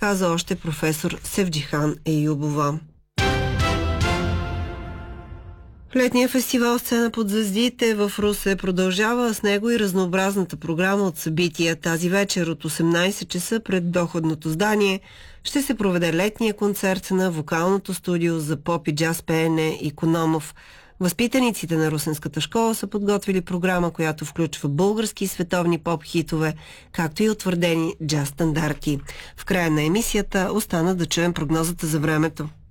каза още професор Севджихан Еюбова. Летният фестивал Сцена под звездите в Русе продължава, с него и разнообразната програма от събития. Тази вечер от 18 часа пред доходното здание ще се проведе летния концерт на вокалното студио за поп и джаз пеене Икономов. Възпитаниците на Русенската школа са подготвили програма, която включва български и световни поп-хитове, както и утвърдени джаз стандарти. В края на емисията остана да чуем прогнозата за времето.